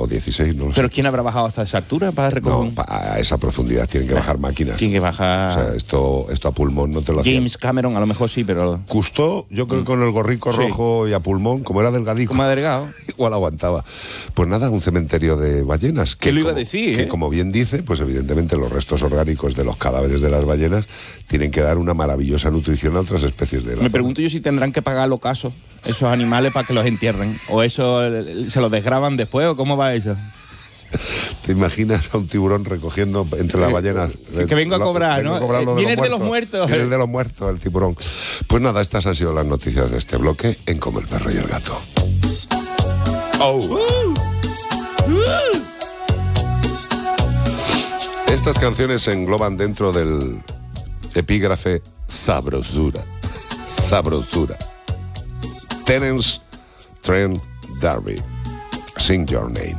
16, no lo sé. ¿Pero quién habrá bajado hasta esa altura para recoger? No, a esa profundidad tienen que bajar máquinas. Tiene que bajar. O sea, esto a pulmón no te lo hacían. James Cameron, a lo mejor sí, pero... Cousteau, yo creo que con el gorrico rojo y a pulmón, como era delgadico. Como delgado. Igual aguantaba. Pues nada, un cementerio de ballenas. ¿Qué lo iba a decir? Que como bien dice, pues evidentemente los restos orgánicos de los cadáveres de las ballenas tienen que dar una maravillosa nutrición a otras especies de la Me pregunto yo si tendrán que pagar al ocaso esos animales para que los entierren. ¿O eso se los desgraban después o cómo va eso? ¿Te imaginas a un tiburón recogiendo entre las ballenas? Que vengo a cobrar, ¿no? Viene de los muertos. Viene el de los muertos, el tiburón. Pues nada, estas han sido las noticias de este bloque en Como el perro y el gato. Estas canciones se engloban dentro del epígrafe sabrosura. Sabrosura. Terence Trent D'Arby, Sing Your Name.